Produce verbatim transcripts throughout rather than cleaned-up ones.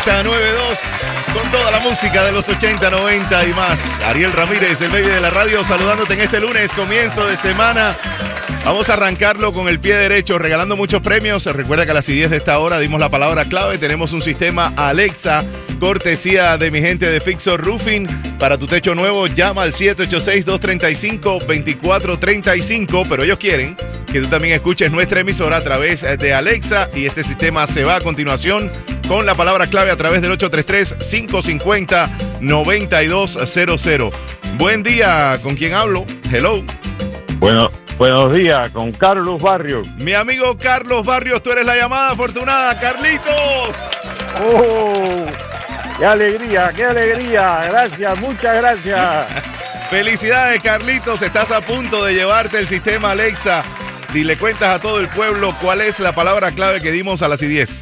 Z noventa y dos con toda la música de los ochenta, noventa y más. Ariel Ramírez, el baby de la radio, saludándote en este lunes, comienzo de semana. Vamos a arrancarlo con el pie derecho, regalando muchos premios. Recuerda que a las diez de esta hora dimos la palabra clave. Tenemos un sistema Alexa, cortesía de mi gente de Fixor Roofing. Para tu techo nuevo, llama al siete ocho seis, dos tres cinco, dos cuatro tres cinco. Pero ellos quieren que tú también escuches nuestra emisora a través de Alexa. Y este sistema se va a continuación con la palabra clave a través del ocho tres tres, cinco cinco cero, nueve dos cero cero. Buen día, ¿con quién hablo? Hello. Bueno, buenos días, con Carlos Barrios. Mi amigo Carlos Barrios, tú eres la llamada afortunada, Carlitos. ¡Oh! ¡Qué alegría, qué alegría! Gracias, muchas gracias. Felicidades, Carlitos, estás a punto de llevarte el sistema Alexa. Si le cuentas a todo el pueblo cuál es la palabra clave que dimos a las diez.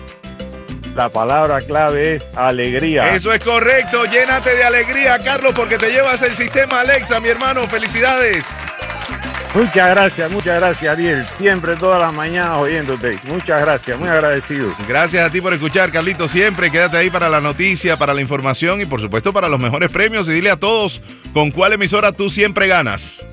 La palabra clave es alegría. Eso es correcto, llénate de alegría, Carlos, porque te llevas el sistema Alexa, mi hermano. Felicidades. Muchas gracias, muchas gracias, Ariel. Siempre, todas las mañanas oyéndote. Muchas gracias, muy agradecido. Gracias a ti por escuchar, Carlitos. Siempre quédate ahí para la noticia, para la información y, por supuesto, para los mejores premios. Y dile a todos con cuál emisora tú siempre ganas.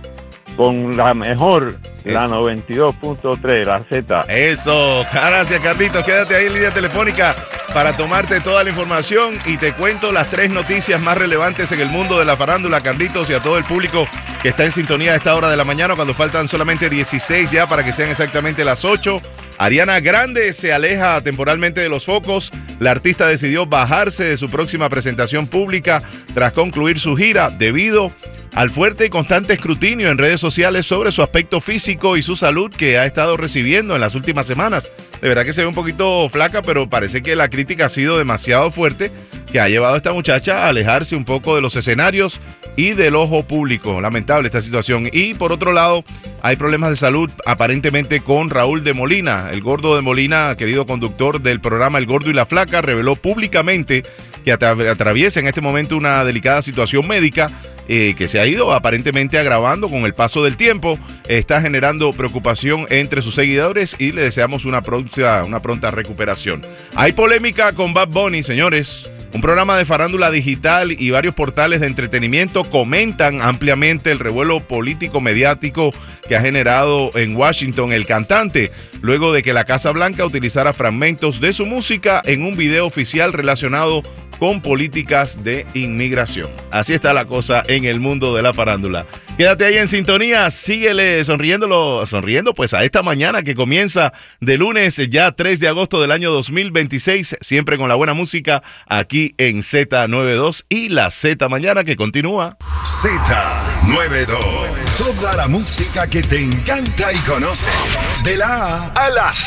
Con la mejor, Eso. La noventa y dos punto tres, la Z. Eso, gracias, Carlitos. Quédate ahí en línea telefónica para tomarte toda la información y te cuento las tres noticias más relevantes en el mundo de la farándula, Carlitos, y a todo el público que está en sintonía a esta hora de la mañana, cuando faltan solamente dieciséis ya para que sean exactamente las ocho. Ariana Grande se aleja temporalmente de los focos. La artista decidió bajarse de su próxima presentación pública tras concluir su gira debido al fuerte y constante escrutinio en redes sociales sobre su aspecto físico y su salud que ha estado recibiendo en las últimas semanas. De verdad que se ve un poquito flaca, pero parece que la crítica ha sido demasiado fuerte, que ha llevado a esta muchacha a alejarse un poco de los escenarios y del ojo público. Lamentable esta situación. Y por otro lado, hay problemas de salud aparentemente con Raúl de Molina. El Gordo de Molina, querido conductor del programa El Gordo y la Flaca, reveló públicamente que atraviesa en este momento una delicada situación médica Eh, que se ha ido aparentemente agravando con el paso del tiempo. Está generando preocupación entre sus seguidores y le deseamos una pronta, una pronta recuperación. Hay polémica con Bad Bunny, señores. Un programa de farándula digital y varios portales de entretenimiento comentan ampliamente el revuelo político mediático que ha generado en Washington el cantante, luego de que la Casa Blanca utilizara fragmentos de su música en un video oficial relacionado con políticas de inmigración. Así está la cosa en el mundo de la farándula. Quédate ahí en sintonía, síguele sonriéndolo, sonriendo pues a esta mañana que comienza de lunes ya tres de agosto del año dos mil veintiséis, siempre con la buena música aquí en Z noventa y dos y la Z Mañana que continúa. Z noventa y dos, toda la música que te encanta y conoces, de la A a la Z.